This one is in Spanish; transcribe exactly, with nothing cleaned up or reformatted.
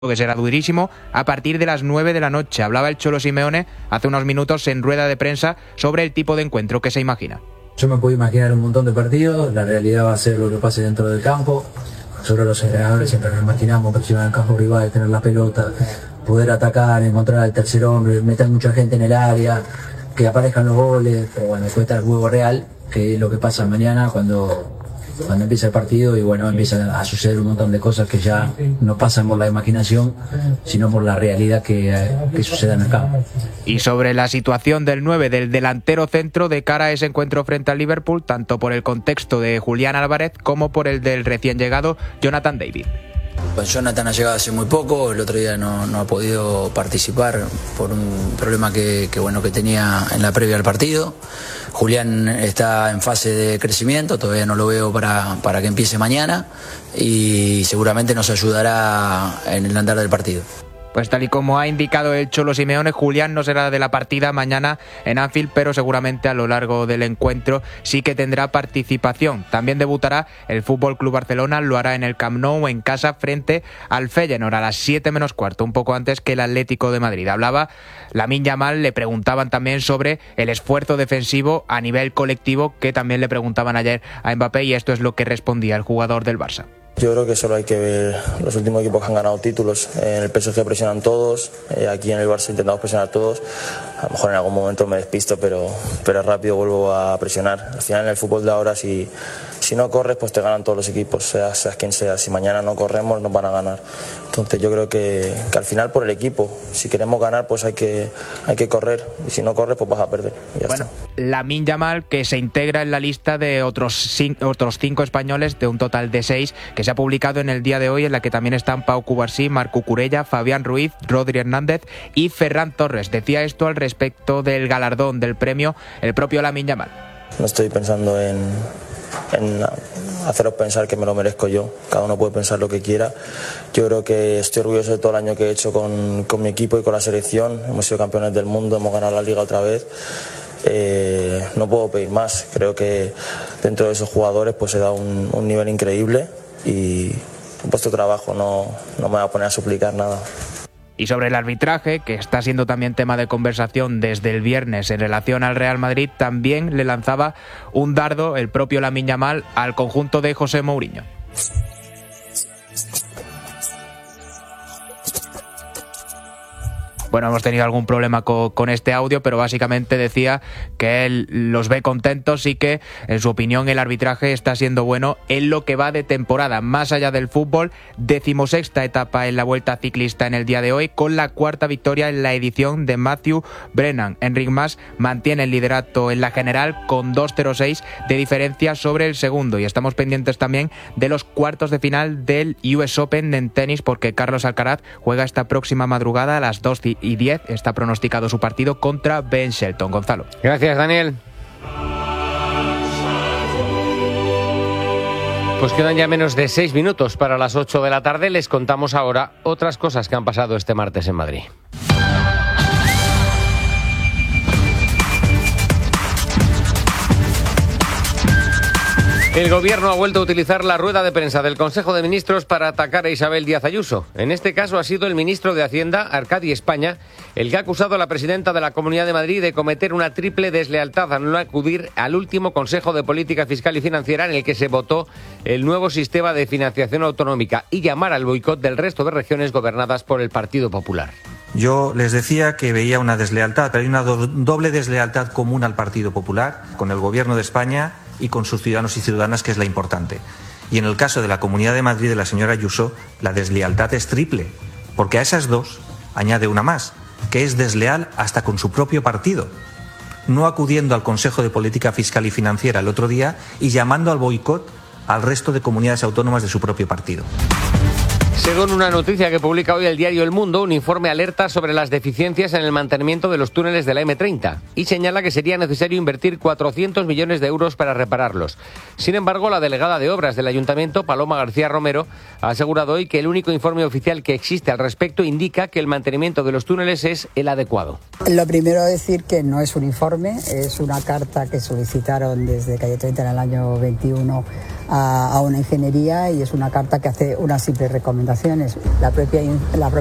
que será durísimo a partir de las nueve de la noche. Hablaba el Cholo Simeone hace unos minutos en rueda de prensa sobre el tipo de encuentro que se imagina. Yo me puedo imaginar un montón de partidos, la realidad va a ser lo que pase dentro del campo. Nosotros los entrenadores siempre nos imaginamos presionar el campo rival, tener la pelota, poder atacar, encontrar al tercer hombre, meter mucha gente en el área, que aparezcan los goles, pero bueno, después está el juego real, que es lo que pasa mañana cuando... cuando empieza el partido y bueno, empieza a suceder un montón de cosas que ya no pasan por la imaginación, sino por la realidad que, que sucede en el campo. Y sobre la situación del nueve, del delantero centro de cara a ese encuentro frente al Liverpool, tanto por el contexto de Julián Álvarez como por el del recién llegado Jonathan David. Pues Jonathan ha llegado hace muy poco, el otro día no, no ha podido participar por un problema que, que, bueno, que tenía en la previa al partido. Julián está en fase de crecimiento, todavía no lo veo para, para que empiece mañana y seguramente nos ayudará en el andar del partido. Pues tal y como ha indicado el Cholo Simeone, Julián no será de la partida mañana en Anfield, pero seguramente a lo largo del encuentro sí que tendrá participación. También debutará el F C Barcelona, lo hará en el Camp Nou en casa frente al Feyenoord a las siete menos cuarto, un poco antes que el Atlético de Madrid. Hablaba Lamine Yamal, le preguntaban también sobre el esfuerzo defensivo a nivel colectivo, que también le preguntaban ayer a Mbappé, y esto es lo que respondía el jugador del Barça. Yo creo que solo hay que ver los últimos equipos que han ganado títulos. En el P S G presionan todos, eh, aquí en el Barça intentamos presionar todos. A lo mejor en algún momento me despisto, pero, pero rápido vuelvo a presionar. Al final en el fútbol de ahora, si, si no corres, pues te ganan todos los equipos, seas, seas quien sea. Si mañana no corremos, nos van a ganar. Entonces yo creo que, que al final por el equipo, si queremos ganar, pues hay que, hay que correr. Y si no corres, pues vas a perder. Y ya bueno, está. Lamine Yamal, que se integra en la lista de otros cinco, otros cinco españoles, de un total de seis, que se ha publicado en el día de hoy, en la que también están Pau Cubarsí, Marc Cucurella, Fabián Ruiz, Rodri Hernández y Ferran Torres. Decía esto al respecto del galardón, del premio, el propio Lamine Yamal. No estoy pensando en, en haceros pensar que me lo merezco yo. Cada uno puede pensar lo que quiera. Yo creo que estoy orgulloso de todo el año que he hecho con, con mi equipo y con la selección. Hemos sido campeones del mundo, hemos ganado la Liga otra vez. Eh, no puedo pedir más. Creo que dentro de esos jugadores pues he dado un, un nivel increíble y he puesto trabajo, no, no me voy a poner a suplicar nada. Y sobre el arbitraje, que está siendo también tema de conversación desde el viernes en relación al Real Madrid, también le lanzaba un dardo el propio Lamine Yamal al conjunto de José Mourinho. Bueno, hemos tenido algún problema con, con este audio, pero básicamente decía que él los ve contentos y que, en su opinión, el arbitraje está siendo bueno en lo que va de temporada. Más allá del fútbol, decimosexta etapa en la Vuelta Ciclista en el día de hoy, con la cuarta victoria en la edición de Matthew Brennan. Enric Mas mantiene el liderato en la general con dos cero seis de diferencia sobre el segundo. Y estamos pendientes también de los cuartos de final del U S Open en tenis, porque Carlos Alcaraz juega esta próxima madrugada a las dos y diez. Está pronosticado su partido contra Ben Shelton. Gonzalo. Gracias, Daniel. Pues quedan ya menos de seis minutos para las ocho de la tarde. Les contamos ahora otras cosas que han pasado este martes en Madrid. El Gobierno ha vuelto a utilizar la rueda de prensa del Consejo de Ministros para atacar a Isabel Díaz Ayuso. En este caso ha sido el ministro de Hacienda, Arcadi España, el que ha acusado a la presidenta de la Comunidad de Madrid de cometer una triple deslealtad al no acudir al último Consejo de Política Fiscal y Financiera en el que se votó el nuevo sistema de financiación autonómica y llamar al boicot del resto de regiones gobernadas por el Partido Popular. Yo les decía que veía una deslealtad, pero hay una do- doble deslealtad común al Partido Popular, con el Gobierno de España y con sus ciudadanos y ciudadanas, que es la importante. Y en el caso de la Comunidad de Madrid de la señora Ayuso, la deslealtad es triple, porque a esas dos añade una más, que es desleal hasta con su propio partido, no acudiendo al Consejo de Política Fiscal y Financiera el otro día y llamando al boicot al resto de comunidades autónomas de su propio partido. Según una noticia que publica hoy el diario El Mundo, un informe alerta sobre las deficiencias en el mantenimiento de los túneles de la eme treinta y señala que sería necesario invertir cuatrocientos millones de euros para repararlos. Sin embargo, la delegada de Obras del Ayuntamiento, Paloma García Romero, ha asegurado hoy que el único informe oficial que existe al respecto indica que el mantenimiento de los túneles es el adecuado. Lo primero decir que no es un informe, es una carta que solicitaron desde Calle treinta en el año veintiuno a, a una ingeniería y es una carta que hace unas simples recomendaciones. La propia, la